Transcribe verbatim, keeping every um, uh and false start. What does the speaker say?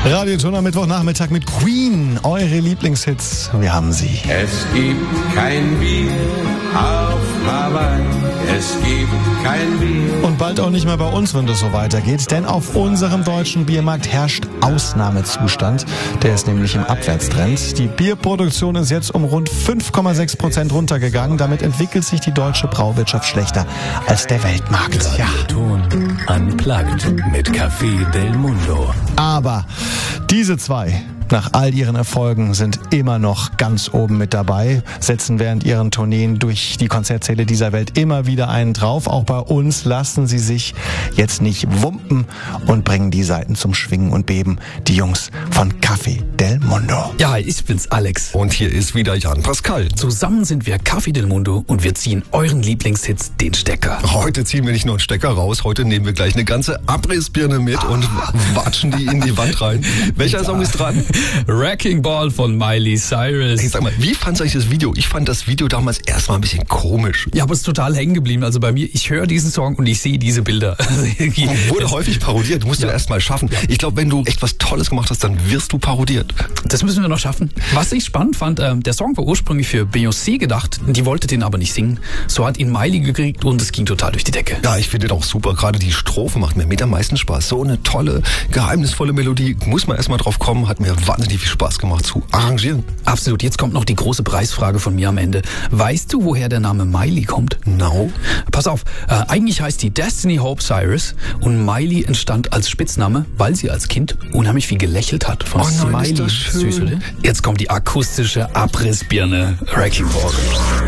Radioton am Mittwochnachmittag mit Queen. Eure Lieblingshits, wir haben sie. Es gibt kein Bier auf Hawaii. Es gibt kein Bier. Und bald auch nicht mehr bei uns, wenn das so weitergeht. Denn auf unserem deutschen Biermarkt herrscht Ausnahmezustand. Der ist nämlich im Abwärtstrend. Die Bierproduktion ist jetzt um rund fünf Komma sechs Prozent runtergegangen. Damit entwickelt sich die deutsche Brauwirtschaft schlechter als der Weltmarkt. Ja. Ton unplugged mit Café del Mundo. Aber diese zwei, nach all ihren Erfolgen, sind immer noch ganz oben mit dabei, setzen während ihren Tourneen durch die Konzertsäle dieser Welt immer wieder einen drauf. Auch bei uns lassen sie sich jetzt nicht wumpen und bringen die Seiten zum Schwingen und Beben. Die Jungs von Café del Mundo. Ja, ich bin's, Alex. Und hier ist wieder Jan Pascal. Zusammen sind wir Café del Mundo und wir ziehen euren Lieblingshits den Stecker. Heute ziehen wir nicht nur einen Stecker raus, heute nehmen wir gleich eine ganze Abrissbirne mit ah. und watschen die in die Wand rein. Welcher ja. Song ist dran? Wrecking Ball von Miley Cyrus. Hey, sag mal, wie fandst du eigentlich das Video? Ich fand das Video damals erstmal ein bisschen komisch. Ja, aber es ist total hängen geblieben. Also bei mir, ich höre diesen Song und ich sehe diese Bilder. Wurde häufig parodiert, musst ja. du erst mal schaffen. Ja. Ich glaube, wenn du echt was Tolles gemacht hast, dann wirst du parodiert. Das müssen wir noch schaffen. Was ich spannend fand, äh, der Song war ursprünglich für Beyoncé gedacht, die wollte den aber nicht singen. So hat ihn Miley gekriegt und es ging total durch die Decke. Ja, ich finde den auch super. Gerade die Strophe macht mir mit am meisten Spaß. So eine tolle, geheimnisvolle Melodie. Muss man erst mal drauf kommen. Hat mir wahnsinnig viel Spaß gemacht zu arrangieren. Absolut. Jetzt kommt noch die große Preisfrage von mir am Ende. Weißt du, woher der Name Miley kommt? No. Pass auf. Äh, eigentlich heißt die Destiny Hope Cyrus und Miley entstand als Spitzname, weil sie als Kind unheimlich viel gelächelt hat. Von oh nein, Smiley. ist das schön. Süß, oder? Jetzt kommt die akustische Abrissbirne Wrecking Ball.